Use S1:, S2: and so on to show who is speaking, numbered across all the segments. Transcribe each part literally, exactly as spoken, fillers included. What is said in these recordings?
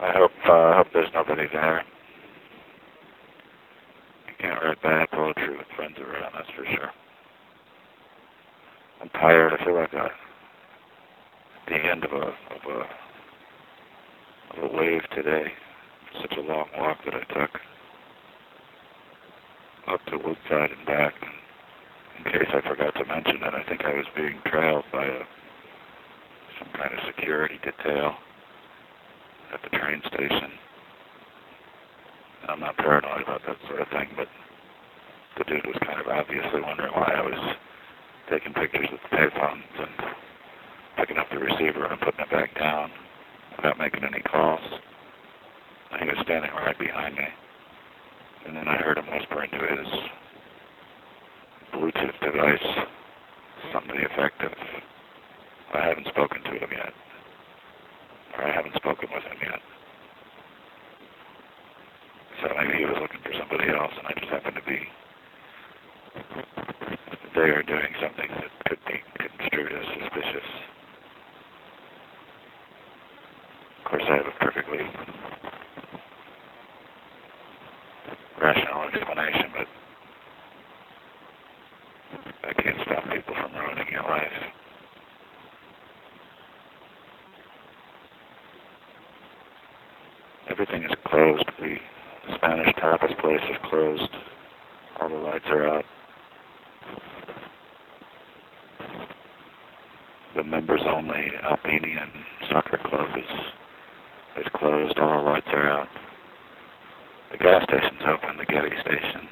S1: I hope, uh, I hope there's nobody there. You can't write bad poetry with friends around, that's for sure. I'm tired. I feel like I'm at the end of a, of a, of a wave today. Such a long walk that I took up to Woodside and back. And in case I forgot to mention it, I think I was being trailed by a, some kind of security detail at the train station. I'm not paranoid about that sort of thing, but the dude was kind of obviously wondering why I was taking pictures with the payphones and picking up the receiver and putting it back down without making any calls. He was standing right behind me, and then I heard him whisper into his Bluetooth device something to the effect of, I haven't spoken to him yet, or I haven't spoken with him yet. So maybe he was looking for somebody else, and I just happened to be there doing something that could be construed as suspicious. Of course, I have a perfectly rational explanation, but I can't stop people from ruining your life. Everything is closed. The Spanish tapas place is closed. All the lights are out. The members-only Albanian soccer club is, is closed. All the lights are out. The gas station's open, the Getty station.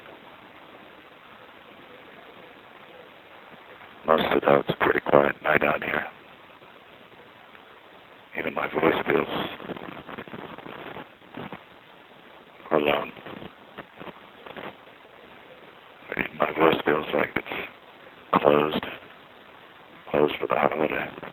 S1: Most of the time, it's a pretty quiet night out here. Even my voice feels alone. Even my voice feels like it's closed. Closed for the holiday.